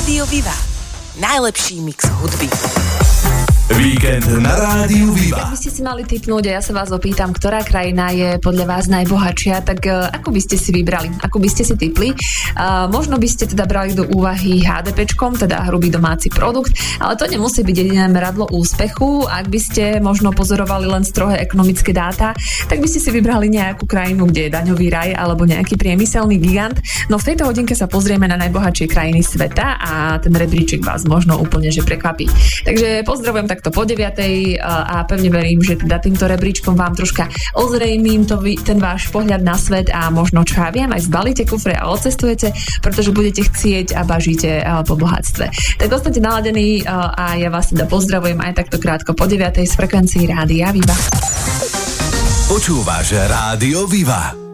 Rádio Viva. Najlepší mix hudby. Víkend na Rádiu Viva. Ak by ste si mali tipnúť a ja sa vás opýtam, ktorá krajina je podľa vás najbohatšia, tak ako by ste si vybrali? Ako by ste si tipli? Možno by ste teda brali do úvahy HDPčkom, teda hrubý domáci produkt, ale to nemusí byť jediné meradlo úspechu. Ak by ste možno pozorovali len strohé ekonomické dáta, tak by ste si vybrali nejakú krajinu, kde je daňový raj alebo nejaký priemyselný gigant. No v tejto hodinke sa pozrieme na najbohatšie krajiny sveta a ten rebríček vás možno úplne že prekvapí. Takže pozdravujem takto po 9:00 a pevne verím, že teda týmto rebríčkom vám troška ozrejmím ten váš pohľad na svet a možno, čo ja viem, aj zbalíte kufre a odcestujete, pretože budete chcieť a bažíte po bohatstve. Tak ostaňte naladení a ja vás teda pozdravujem aj takto krátko po 9:00 z frekvencií Rádia Viva. Počúvaš Rádio Viva.